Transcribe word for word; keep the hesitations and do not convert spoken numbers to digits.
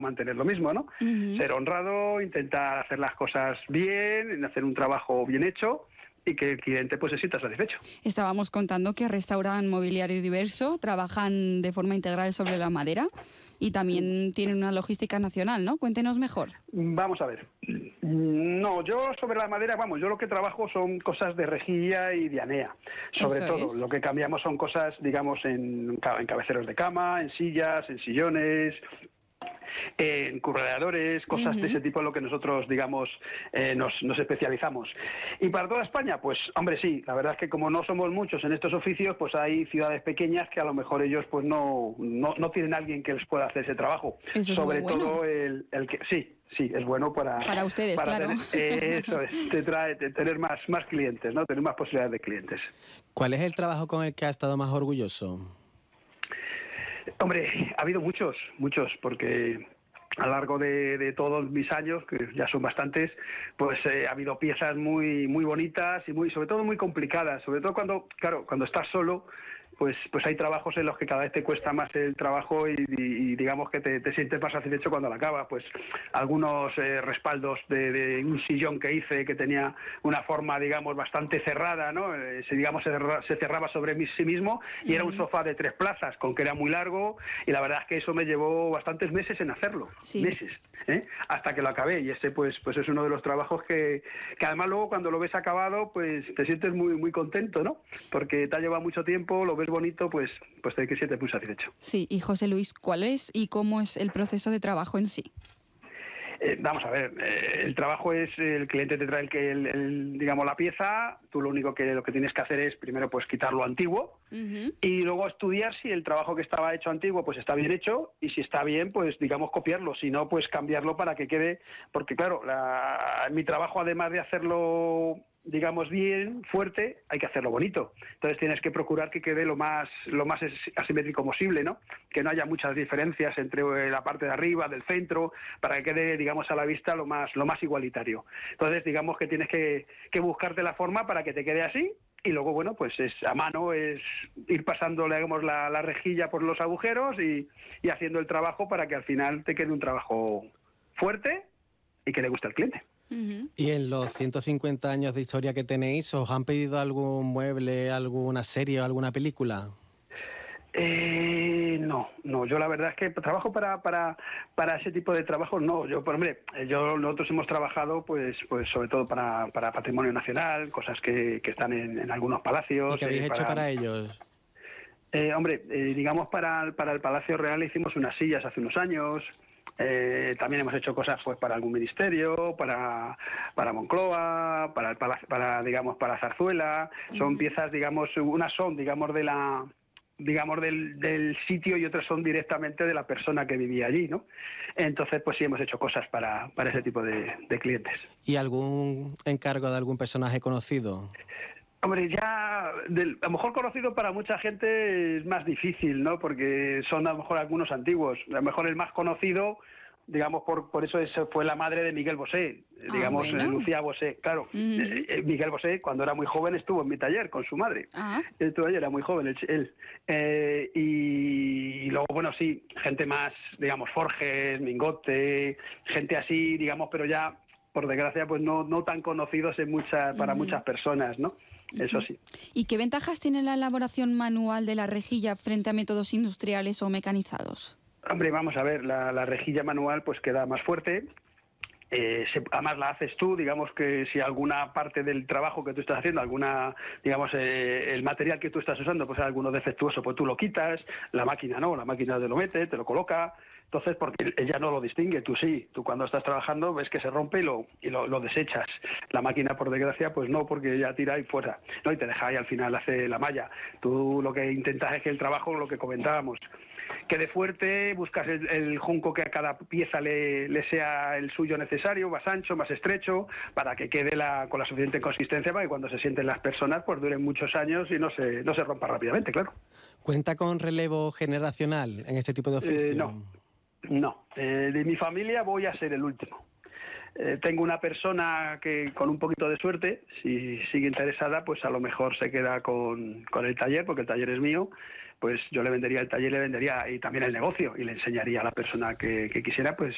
mantener lo mismo, ¿no? Uh-huh. Ser honrado, intentar hacer las cosas bien, hacer un trabajo bien hecho y que el cliente pues se sienta satisfecho. Estábamos contando que restauran mobiliario diverso, trabajan de forma integral sobre la madera y también tienen una logística nacional, ¿no? Cuéntenos mejor. Vamos a ver. No, yo sobre la madera, vamos, yo lo que trabajo son cosas de rejilla y de anea. Sobre Eso todo, es. lo que cambiamos son cosas, digamos, en, en cabeceros de cama, en sillas, en sillones, en curreadores, cosas uh-huh. de ese tipo en lo que nosotros, digamos, eh, nos, nos especializamos. Y para toda España, pues, hombre, sí, la verdad es que como no somos muchos en estos oficios, pues hay ciudades pequeñas que a lo mejor ellos pues no, no, no tienen alguien que les pueda hacer ese trabajo. Eso es Sobre muy bueno. todo el, el que, sí, sí, es bueno para... Para ustedes, para claro. Tener, eh, eso es, te trae te, tener más, más clientes, ¿no? Tener más posibilidades de clientes. ¿Cuál es el trabajo con el que ha estado más orgulloso? Hombre, ha habido muchos, muchos, porque a lo largo de, de todos mis años, que ya son bastantes, pues eh, ha habido piezas muy muy bonitas y muy, sobre todo muy complicadas, sobre todo cuando, claro, cuando estás solo, pues pues hay trabajos en los que cada vez te cuesta más el trabajo y, y, y digamos que te, te sientes más satisfecho cuando la acabas. Pues algunos eh, respaldos de, de un sillón que hice que tenía una forma, digamos, bastante cerrada, ¿no? Eh, se, digamos, se, se cerraba sobre mí, sí mismo y era un sofá de tres plazas, con que era muy largo y la verdad es que eso me llevó bastantes meses en hacerlo, sí. meses, ¿eh? Hasta que lo acabé y ese pues pues es uno de los trabajos que, que además luego cuando lo ves acabado pues te sientes muy muy contento, ¿no? Porque te ha llevado mucho tiempo, lo ves bonito, pues pues te que sientes muy satisfecho. Sí, y José Luis, ¿cuál es y cómo es el proceso de trabajo en sí? Eh, vamos a ver, eh, el trabajo es, el cliente te trae el, el, el, digamos, la pieza, tú lo único que lo que tienes que hacer es primero pues quitar lo antiguo uh-huh. y luego estudiar si el trabajo que estaba hecho antiguo pues está bien hecho y si está bien pues digamos copiarlo, si no pues cambiarlo para que quede, porque claro, la, mi trabajo además de hacerlo digamos bien, fuerte, hay que hacerlo bonito. Entonces tienes que procurar que quede lo más lo más asimétrico posible, ¿no? Que no haya muchas diferencias entre la parte de arriba, del centro, para que quede, digamos, a la vista lo más lo más igualitario. Entonces, digamos que tienes que, que buscarte la forma para que te quede así. Y luego, bueno, pues es a mano, es ir pasando, digamos, la, la rejilla por los agujeros y, y haciendo el trabajo para que al final te quede un trabajo fuerte y que le guste al cliente. Uh-huh. Y en los ciento cincuenta años de historia que tenéis, ¿os han pedido algún mueble, alguna serie o alguna película? Eh, no, no, yo la verdad es que trabajo para para para ese tipo de trabajos, no, yo, por hombre, yo nosotros hemos trabajado pues pues sobre todo para, para patrimonio nacional, cosas que, que están en, en algunos palacios. ¿Y qué habéis eh, hecho para, para ellos? Eh, hombre, eh, digamos para, para el Palacio Real hicimos unas sillas hace unos años. Eh, también hemos hecho cosas pues para algún ministerio, para para Moncloa, para el palacio, para digamos para Zarzuela. Son uh-huh. piezas, digamos, unas son digamos de la digamos del, del sitio y otras son directamente de la persona que vivía allí, ¿no? Entonces, pues sí hemos hecho cosas para para ese tipo de, de clientes. ¿Y algún encargo de algún personaje conocido? Hombre, ya del, a lo mejor conocido para mucha gente es más difícil, ¿no? Porque son a lo mejor algunos antiguos. A lo mejor el más conocido, digamos, por por eso es, fue la madre de Miguel Bosé, ah, digamos, bueno. Lucía Bosé. Claro, uh-huh. eh, Miguel Bosé, cuando era muy joven, estuvo en mi taller con su madre. Ah. Entonces, era muy joven él. él. Eh, y, y luego, bueno, sí, gente más, digamos, Forges, Mingote, gente así, digamos, pero ya, por desgracia, pues no no tan conocidos en mucha, para uh-huh. muchas personas, ¿no? Eso sí. ¿Y qué ventajas tiene la elaboración manual de la rejilla frente a métodos industriales o mecanizados? Hombre, vamos a ver, la, la rejilla manual pues queda más fuerte. Eh, se, además la haces tú, digamos que si alguna parte del trabajo que tú estás haciendo, alguna, digamos, eh, el material que tú estás usando, pues es alguno defectuoso, pues tú lo quitas, la máquina no, la máquina te lo mete, te lo coloca. Entonces, porque ella no lo distingue, tú sí. Tú cuando estás trabajando ves que se rompe y lo y lo, lo desechas. La máquina, por desgracia, pues no, porque ella tira y fuera. No, y te deja y al final hace la malla. Tú lo que intentas es que el trabajo, lo que comentábamos, quede fuerte, buscas el, el junco que a cada pieza le, le sea el suyo necesario, más ancho, más estrecho, para que quede la, con la suficiente consistencia para que cuando se sienten las personas pues duren muchos años y no se, no se rompa rápidamente, claro. ¿Cuenta con relevo generacional en este tipo de oficio? Eh, no. No, eh, de mi familia voy a ser el último. Eh, tengo una persona que con un poquito de suerte, si sigue interesada, pues a lo mejor se queda con, con el taller, porque el taller es mío, pues yo le vendería el taller, le vendería y también el negocio y le enseñaría a la persona que, que quisiera, pues